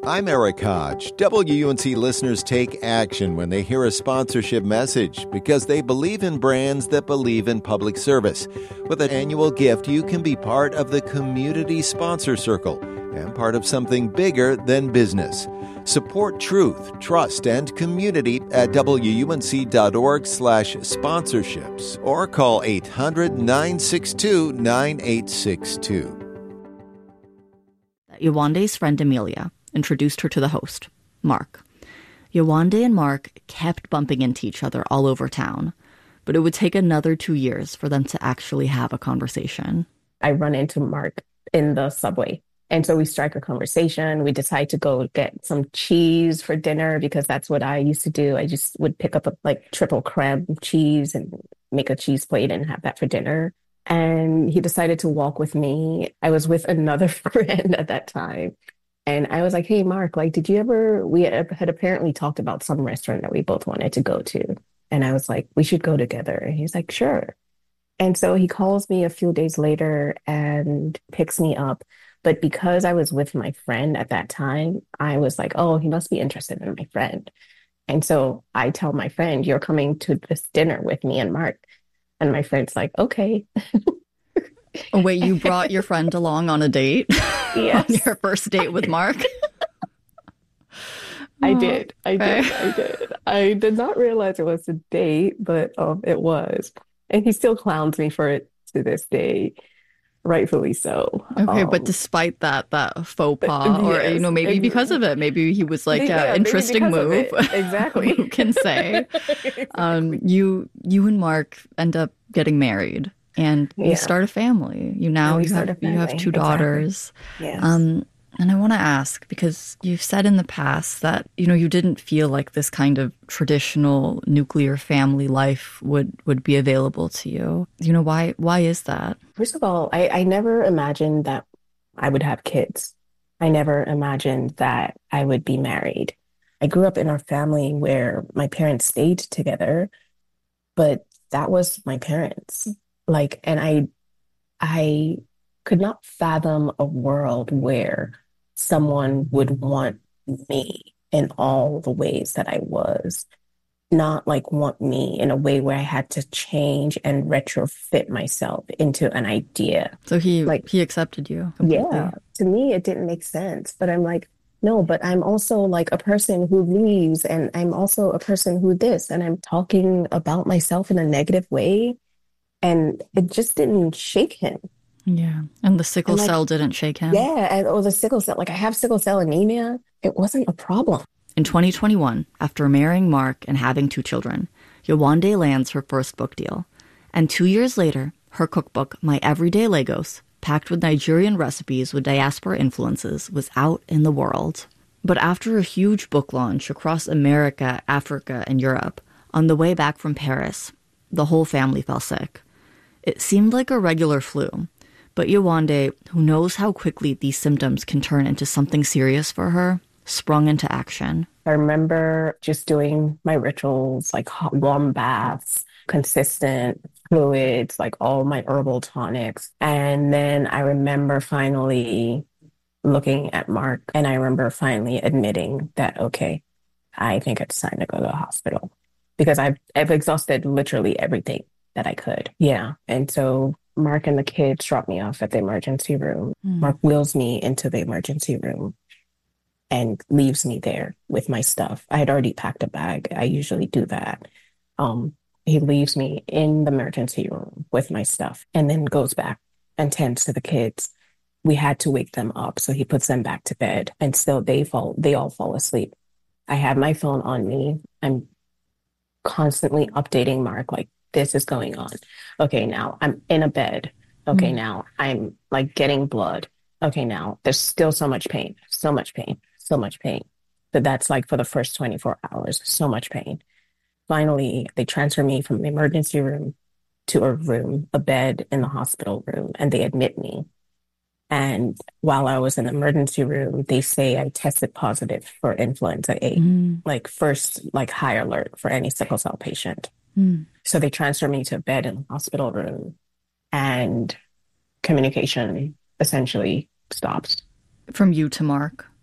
I'm Eric Hodge. WUNC listeners take action when they hear a sponsorship message because they believe in brands that believe in public service. With an annual gift, you can be part of the Community Sponsor Circle and part of something bigger than business. Support truth, trust, and community at WUNC.org/sponsorships or call 800-962-9862. Yewande's friend Amelia introduced her to the host, Mark. Yewande and Mark kept bumping into each other all over town, but it would take another 2 years for them to actually have a conversation. I run into Mark in the subway. And so we strike a conversation. We decide to go get some cheese for dinner because that's what I used to do. I just would pick up a triple creme cheese and make a cheese plate and have that for dinner. And he decided to walk with me. I was with another friend at that time. And I was like, hey, Mark, did you ever, we had apparently talked about some restaurant that we both wanted to go to. And I was like, we should go together. And he's like, sure. And so he calls me a few days later and picks me up. But because I was with my friend at that time, I was like, oh, he must be interested in my friend. And so I tell my friend, you're coming to this dinner with me and Mark. And my friend's like, okay. Oh, wait, you brought your friend along on a date? Yes. On your first date with Mark? I did. I did not realize it was a date, but it was. And he still clowns me for it to this day. Rightfully so. Okay, but despite that faux pas, or yes, maybe because of it, maybe he was like, interesting move. Exactly. Who can say? Exactly. You and Mark end up getting married, and you start a family. You have two daughters. Yes. And I want to ask, because you've said in the past that, you didn't feel like this kind of traditional nuclear family life would be available to you. Why is that? First of all, I never imagined that I would have kids. I never imagined that I would be married. I grew up in a family where my parents stayed together, but that was my parents. And I could not fathom a world where someone would want me in all the ways that I was, not want me in a way where I had to change and retrofit myself into an idea. So he accepted you completely. Yeah, to me, it didn't make sense. But I'm like, no, but I'm also a person who leaves, and I'm also a person who this, and I'm talking about myself in a negative way. And it just didn't shake him. Yeah. And the sickle cell didn't shake him. Yeah. Or the sickle cell, I have sickle cell anemia. It wasn't a problem. In 2021, after marrying Mark and having 2 children, Yewande lands her first book deal. And 2 years later, her cookbook, My Everyday Lagos, packed with Nigerian recipes with diaspora influences, was out in the world. But after a huge book launch across America, Africa, and Europe, on the way back from Paris, the whole family fell sick. It seemed like a regular flu. But Yewande, who knows how quickly these symptoms can turn into something serious for her, sprung into action. I remember just doing my rituals, hot warm baths, consistent fluids, all my herbal tonics. And then I remember finally looking at Mark, and I remember finally admitting that, okay, I think it's time to go to the hospital because I've exhausted literally everything that I could. Yeah. And so Mark and the kids drop me off at the emergency room. Mark wheels me into the emergency room and leaves me there with my stuff. I had already packed a bag. I usually do that. He leaves me in the emergency room with my stuff and then goes back and tends to the kids. We had to wake them up, so he puts them back to bed, and still they all fall asleep. I have my phone on me. I'm constantly updating Mark, this is going on. Okay, now I'm in a bed. Okay, now I'm getting blood. Okay, now there's still so much pain. But that's for the first 24 hours, so much pain. Finally, they transfer me from the emergency room to a bed in the hospital room, and they admit me. And while I was in the emergency room, they say I tested positive for influenza A, first high alert for any sickle cell patient. So they transfer me to a bed in the hospital room, and communication essentially stops. From you to Mark?